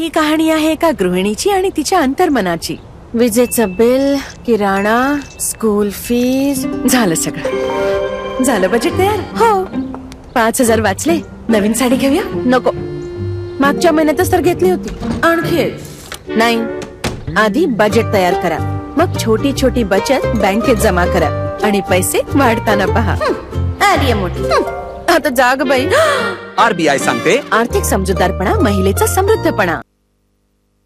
ही कहाणी आहे एका गृहिणीची आणि तिच्या अंतर्मनाची. विजेचं बिल, किराणा, स्कूल फीज, झालं सगळं. झालं बजेट तयार. हो, 5,000 वाचले. नवीन साडी घेऊया? नको, मागच्या महिन्यातच तर घेतली होती. आणखी नाही. आधी बजेट तयार करा, मग छोटी छोटी बचत बँकेत जमा करा आणि पैसे वाढताना पहा. आली मोठी. आता जाग बाई. आरबीआय सांगते, आर्थिक समजूतदारपणा महिलेचा समृद्धपणा.